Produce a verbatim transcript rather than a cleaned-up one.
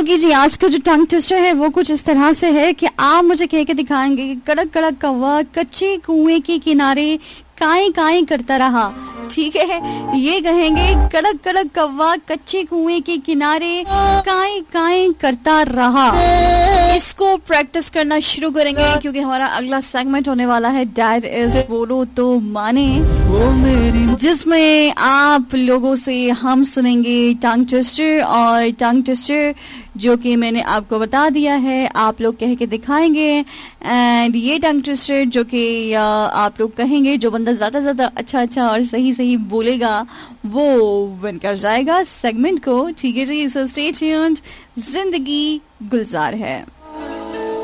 Okay जी, आज का जो टंग ट्विस्टर है वो कुछ इस तरह से है कि आप मुझे कह के दिखाएंगे कि कड़क कड़क कौवा कच्चे कुएं के किनारे काई काई करता रहा। ठीक है, ये कहेंगे कड़क कड़क कौवा कच्चे कुएं के किनारे काई काई करता रहा। इसको प्रैक्टिस करना शुरू करेंगे क्योंकि हमारा अगला सेगमेंट होने वाला है डैड इज बोलो तो माने, जिसमें आप लोगों से हम सुनेंगे टंग ट्विस्टर। और टंग ट्विस्टर जो कि मैंने आपको बता दिया है, आप लोग कह के दिखाएंगे। एंड ये टंग ट्विस्टर जो कि आप लोग कहेंगे, जो बंदा ज्यादा ज्यादा अच्छा अच्छा और सही सही बोलेगा वो विन कर जाएगा सेगमेंट को। ठीक है जी, सो स्टे ट्यून्ड, जिंदगी गुलजार है।